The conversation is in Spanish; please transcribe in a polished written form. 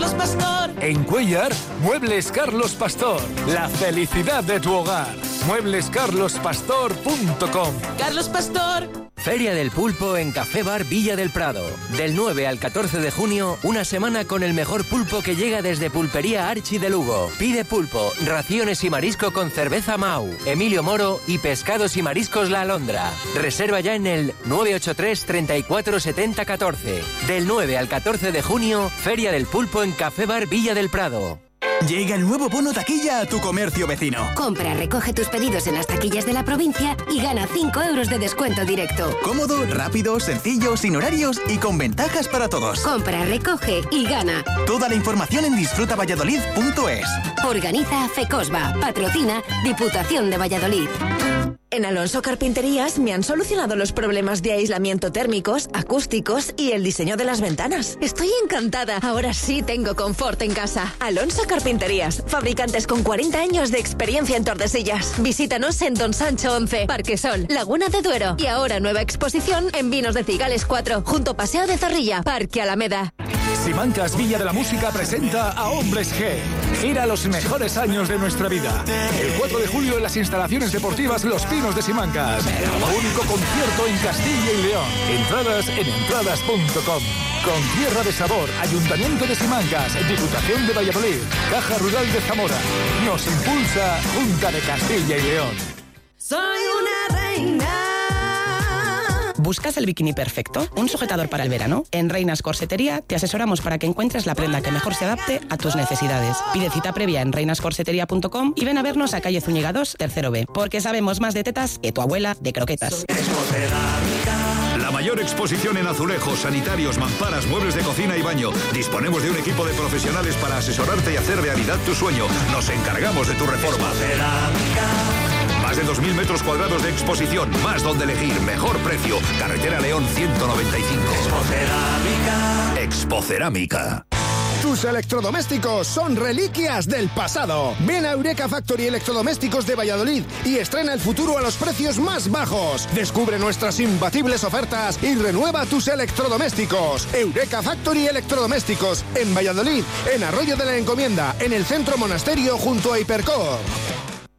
Carlos Pastor. En Cuéllar, Muebles Carlos Pastor. La felicidad de tu hogar. mueblescarlospastor.com. Carlos Pastor. Feria del Pulpo en Café Bar Villa del Prado. Del 9 al 14 de junio, una semana con el mejor pulpo que llega desde Pulpería Archi de Lugo. Pide pulpo, raciones y marisco con cerveza Mau, Emilio Moro y pescados y mariscos La Alondra. Reserva ya en el 983 34 70 14. Del 9 al 14 de junio, Feria del Pulpo en Café Bar Villa del Prado. Llega el nuevo bono taquilla a tu comercio vecino. Compra, recoge tus pedidos en las taquillas de la provincia y gana 5 euros de descuento directo. Cómodo, rápido, sencillo, sin horarios y con ventajas para todos. Compra, recoge y gana. Toda la información en disfrutavalladolid.es. Organiza FECOSBA. Patrocina Diputación de Valladolid. En Alonso Carpinterías me han solucionado los problemas de aislamiento térmicos, acústicos y el diseño de las ventanas. Estoy encantada. Ahora sí tengo confort en casa. Alonso Carpinterías, fabricantes con 40 años de experiencia en Tordesillas. Visítanos en Don Sancho 11, Parque Sol, Laguna de Duero. Y ahora nueva exposición en Vinos de Cigales 4, junto Paseo de Zorrilla, Parque Alameda. Simancas Villa de la Música presenta a Hombres G. Gira los mejores años de nuestra vida. El 4 de julio en las instalaciones deportivas Los Pinos de Simancas. Único concierto en Castilla y León. Entradas en entradas.com. Con Tierra de Sabor, Ayuntamiento de Simancas, Diputación de Valladolid, Caja Rural de Zamora. Nos impulsa Junta de Castilla y León. Soy una reina. ¿Buscas el bikini perfecto? ¿Un sujetador para el verano? En Reinas Corsetería te asesoramos para que encuentres la prenda que mejor se adapte a tus necesidades. Pide cita previa en reinascorsetería.com y ven a vernos a calle Zúñiga 2, tercero B, porque sabemos más de tetas que tu abuela de croquetas. La mayor exposición en azulejos, sanitarios, mamparas, muebles de cocina y baño. Disponemos de un equipo de profesionales para asesorarte y hacer realidad tu sueño. Nos encargamos de tu reforma. Más de 2.000 metros cuadrados de exposición, más donde elegir, mejor precio. Carretera León 195. Expocerámica. Tus electrodomésticos son reliquias del pasado. Ven a Eureka Factory Electrodomésticos de Valladolid y estrena el futuro a los precios más bajos. Descubre nuestras imbatibles ofertas y renueva tus electrodomésticos. Eureka Factory Electrodomésticos en Valladolid, en Arroyo de la Encomienda, en el Centro Monasterio junto a Hipercor.